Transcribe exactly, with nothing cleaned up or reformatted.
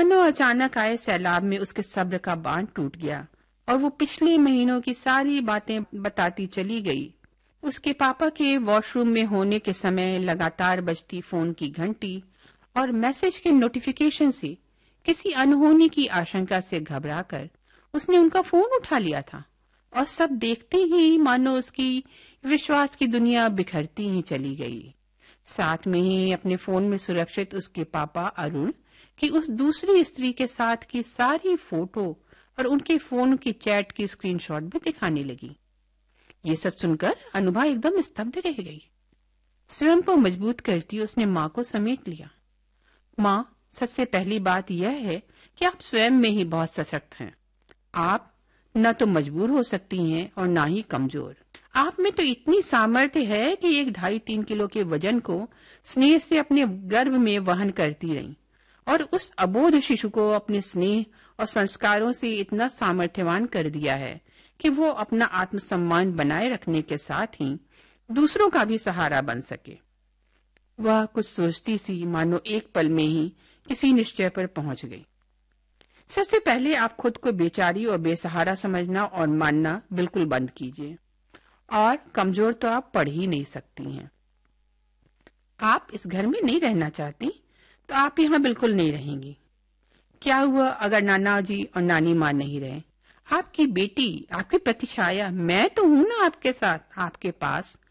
मानो अचानक आए सैलाब में उसके सब्र का बांध टूट गया और वो पिछले महीनों की सारी बातें बताती चली गई। उसके पापा के वॉशरूम में होने के समय लगातार बजती फोन की घंटी और मैसेज के नोटिफिकेशन से किसी अनहोनी की आशंका से घबराकर उसने उनका फोन उठा लिया था और सब देखते ही मानो उसकी विश्वास की दुनिया बिखरती ही चली गई। साथ में ही अपने फोन में सुरक्षित उसके पापा अरुण की उस दूसरी स्त्री के साथ की सारी फोटो और उनके फोन की चैट की स्क्रीनशॉट भी दिखाने लगी। ये सब सुनकर अनुभा एकदम स्तब्ध रह गई। स्वयं को मजबूत करती उसने माँ को समेट लिया। माँ, सबसे पहली बात यह है कि आप स्वयं में ही बहुत सशक्त हैं। आप न तो मजबूर हो सकती हैं और न ही कमजोर। आप में तो इतनी सामर्थ्य है कि एक ढाई तीन किलो के वजन को स्नेह से अपने गर्भ में वहन करती रही और उस अबोध शिशु को अपने स्नेह और संस्कारों से इतना सामर्थ्यवान कर दिया है कि वो अपना आत्मसम्मान बनाए रखने के साथ ही दूसरों का भी सहारा बन सके। वह कुछ सोचती सी मानो एक पल में ही किसी निश्चय पर पहुंच गई। सबसे पहले आप खुद को बेचारी और बेसहारा समझना और मानना बिल्कुल बंद कीजिए। और कमजोर तो आप पढ़ ही नहीं सकती हैं। आप इस घर में नहीं रहना चाहती तो आप यहाँ बिल्कुल नहीं रहेंगी। क्या हुआ अगर नाना जी और नानी माँ नहीं रहे? आपकी बेटी, आपकी प्रतिछाया, मैं तो हूँ ना आपके साथ, आपके पास।